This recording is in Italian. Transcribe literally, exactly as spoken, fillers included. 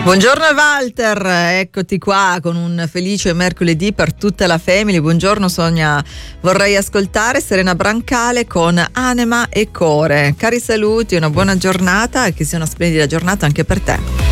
Buongiorno Walter, eccoti qua con un felice mercoledì per tutta la family. Buongiorno Sonia, vorrei ascoltare Serena Brancale con Anima e Core. Cari saluti, una buona giornata e che sia una splendida giornata anche per te.